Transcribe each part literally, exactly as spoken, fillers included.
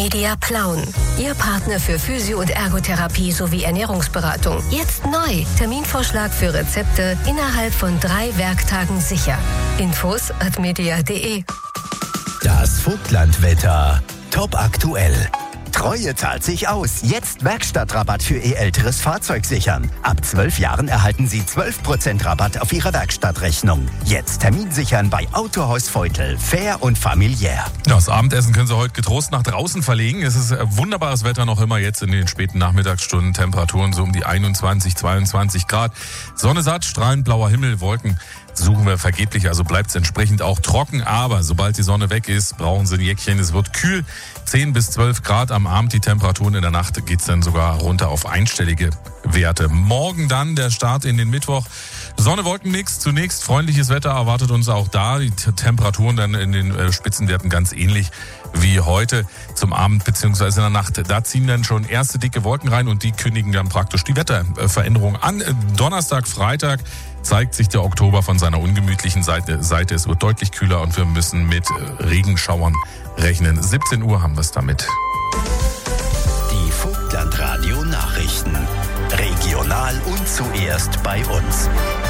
Media Plauen. Ihr Partner für Physio- und Ergotherapie sowie Ernährungsberatung. Jetzt neu. Terminvorschlag für Rezepte innerhalb von drei Werktagen sicher. Infos at media punkt de. Das Vogtlandwetter. Top aktuell. Treue zahlt sich aus. Jetzt Werkstattrabatt für Ihr älteres Fahrzeug sichern. Ab zwölf Jahren erhalten Sie zwölf Prozent Rabatt auf Ihre Werkstattrechnung. Jetzt Termin sichern bei Autohaus Feutel. Fair und familiär. Das Abendessen können Sie heute getrost nach draußen verlegen. Es ist wunderbares Wetter noch immer jetzt in den späten Nachmittagsstunden. Temperaturen so um die einundzwanzig, zweiundzwanzig Grad. Sonne satt, strahlend blauer Himmel, Wolken suchen wir vergeblich, also bleibt es entsprechend auch trocken. Aber sobald die Sonne weg ist, brauchen Sie ein Jäckchen. Es wird kühl, zehn bis zwölf Grad am Abend. Die Temperaturen in der Nacht geht es dann sogar runter auf einstellige Werte. Morgen dann der Start in den Mittwoch. Sonne-Wolken-Mix. Zunächst freundliches Wetter erwartet uns auch da. Die Temperaturen dann in den Spitzenwerten ganz ähnlich wie heute zum Abend bzw. in der Nacht. Da ziehen dann schon erste dicke Wolken rein und die kündigen dann praktisch die Wetterveränderung an. Donnerstag, Freitag zeigt sich der Oktober von seiner ungemütlichen Seite. Seite. Es wird deutlich kühler und wir müssen mit Regenschauern rechnen. siebzehn Uhr haben wir es damit. Die Vogtlandradio Nachrichten. Regional und zuerst bei uns.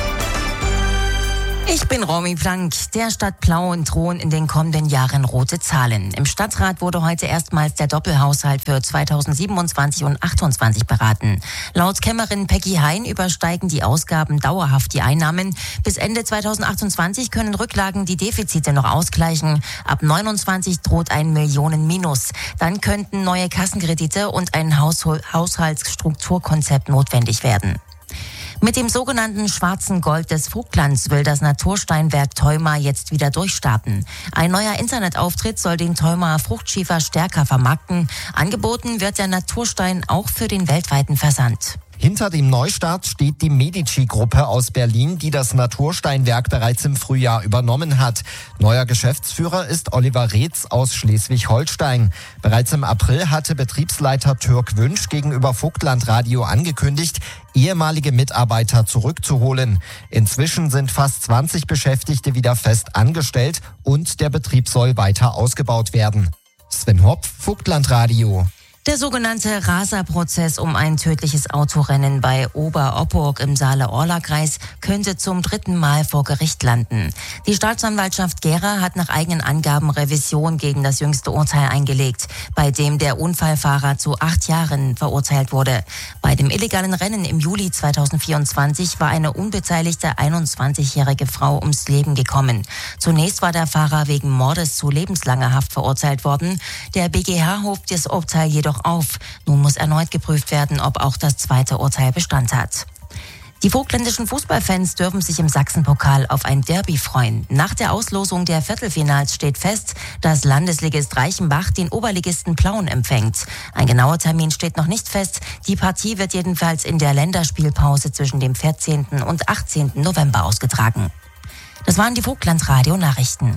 Ich bin Romy Plank. Der Stadt Plauen drohen in den kommenden Jahren rote Zahlen. Im Stadtrat wurde heute erstmals der Doppelhaushalt für zweitausendsiebenundzwanzig und achtundzwanzig beraten. Laut Kämmerin Peggy Hein übersteigen die Ausgaben dauerhaft die Einnahmen. Bis Ende zweitausendachtundzwanzig können Rücklagen die Defizite noch ausgleichen. Ab neunundzwanzig droht ein Millionenminus. Dann könnten neue Kassenkredite und ein Haushaltsstrukturkonzept notwendig werden. Mit dem sogenannten schwarzen Gold des Vogtlands will das Natursteinwerk Theuma jetzt wieder durchstarten. Ein neuer Internetauftritt soll den Theuma Fruchtschiefer stärker vermarkten. Angeboten wird der Naturstein auch für den weltweiten Versand. Hinter dem Neustart steht die Medici-Gruppe aus Berlin, die das Natursteinwerk bereits im Frühjahr übernommen hat. Neuer Geschäftsführer ist Oliver Reetz aus Schleswig-Holstein. Bereits im April hatte Betriebsleiter Türk Wünsch gegenüber Vogtlandradio angekündigt, ehemalige Mitarbeiter zurückzuholen. Inzwischen sind fast zwanzig Beschäftigte wieder fest angestellt und der Betrieb soll weiter ausgebaut werden. Sven Hopf, Vogtlandradio. Der sogenannte Raserprozess um ein tödliches Autorennen bei Oberopburg im Saale-Orla-Kreis könnte zum dritten Mal vor Gericht landen. Die Staatsanwaltschaft Gera hat nach eigenen Angaben Revision gegen das jüngste Urteil eingelegt, bei dem der Unfallfahrer zu acht Jahren verurteilt wurde. Bei dem illegalen Rennen im Juli zweitausendvierundzwanzig war eine unbeteiligte einundzwanzigjährige Frau ums Leben gekommen. Zunächst war der Fahrer wegen Mordes zu lebenslanger Haft verurteilt worden. Der B G H hob das Urteil jedoch auf. Nun muss erneut geprüft werden, ob auch das zweite Urteil Bestand hat. Die vogtländischen Fußballfans dürfen sich im Sachsenpokal auf ein Derby freuen. Nach der Auslosung der Viertelfinals steht fest, dass Landesligist Reichenbach den Oberligisten Plauen empfängt. Ein genauer Termin steht noch nicht fest. Die Partie wird jedenfalls in der Länderspielpause zwischen dem vierzehnten und achtzehnten November ausgetragen. Das waren die Vogtlandradio-Nachrichten.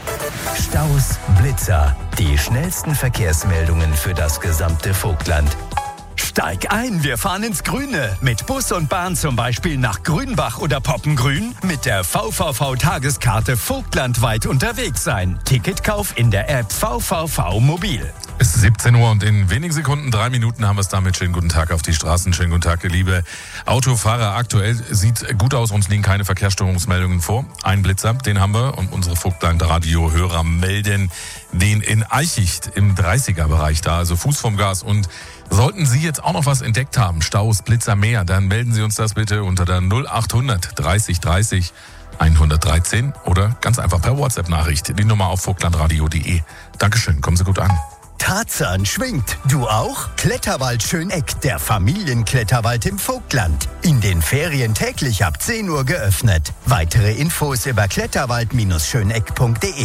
Staus, Blitzer, die schnellsten Verkehrsmeldungen für das gesamte Vogtland. Steig ein, wir fahren ins Grüne. Mit Bus und Bahn zum Beispiel nach Grünbach oder Poppengrün. Mit der V V V-Tageskarte vogtlandweit unterwegs sein. Ticketkauf in der App V V V Mobil. Es ist siebzehn Uhr und in wenigen Sekunden, drei Minuten haben wir es damit. Schönen guten Tag auf die Straßen. Schönen guten Tag, liebe Autofahrer. Aktuell sieht gut aus, uns liegen keine Verkehrsstörungsmeldungen vor. Ein Blitzer, den haben wir und unsere Vogtland-Radio-Hörer melden den in Eichicht im dreißiger-Bereich da, also Fuß vom Gas. Und sollten Sie jetzt auch noch was entdeckt haben, Staus, Blitzer, mehr, dann melden Sie uns das bitte unter der null achthundert dreißig dreißig hundertdreizehn oder ganz einfach per WhatsApp-Nachricht. Die Nummer auf vogtlandradio punkt de. Dankeschön, kommen Sie gut an. Tarzan schwingt. Du auch? Kletterwald Schöneck, der Familienkletterwald im Vogtland. In den Ferien täglich ab zehn Uhr geöffnet. Weitere Infos über kletterwald schöneck punkt de.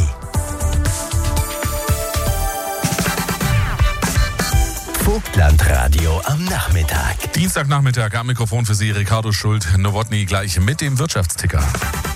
Vogtlandradio am Nachmittag. Dienstagnachmittag am Mikrofon für Sie Ricardo Schult, Nowotny gleich mit dem Wirtschaftsticker.